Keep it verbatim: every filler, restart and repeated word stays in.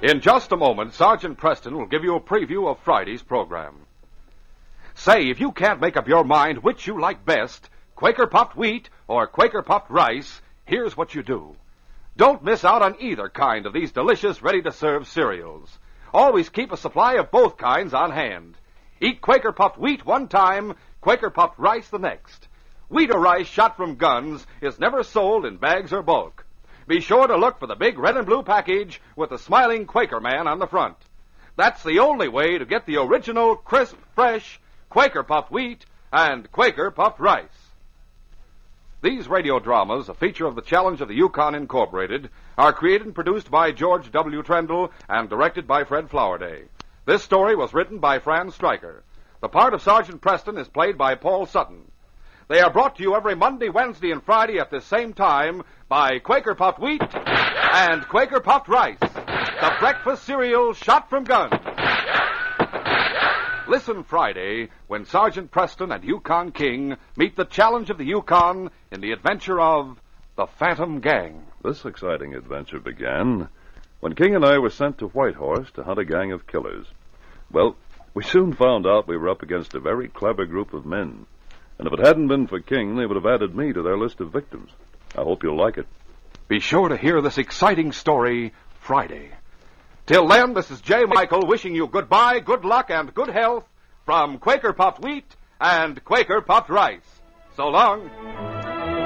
In just a moment, Sergeant Preston will give you a preview of Friday's program. Say, if you can't make up your mind which you like best, Quaker puffed wheat or Quaker puffed rice, here's what you do. Don't miss out on either kind of these delicious, ready-to-serve cereals. Always keep a supply of both kinds on hand. Eat Quaker puffed wheat one time, Quaker puffed rice the next. Wheat or rice shot from guns is never sold in bags or bulk. Be sure to look for the big red and blue package with the smiling Quaker man on the front. That's the only way to get the original, crisp, fresh Quaker puffed wheat and Quaker puffed rice. These radio dramas, a feature of the Challenge of the Yukon Incorporated, are created and produced by George W. Trendle and directed by Fred Flowerday. This story was written by Franz Stryker. The part of Sergeant Preston is played by Paul Sutton. They are brought to you every Monday, Wednesday, and Friday at this same time by Quaker puffed wheat and Quaker puffed rice, the breakfast cereal shot from guns. Listen Friday when Sergeant Preston and Yukon King meet the Challenge of the Yukon in the adventure of the Phantom Gang. This exciting adventure began when King and I were sent to Whitehorse to hunt a gang of killers. Well, we soon found out we were up against a very clever group of men. And if it hadn't been for King, they would have added me to their list of victims. I hope you'll like it. Be sure to hear this exciting story Friday. Till then, this is J. Michael wishing you goodbye, good luck, and good health from Quaker puffed wheat and Quaker puffed rice. So long.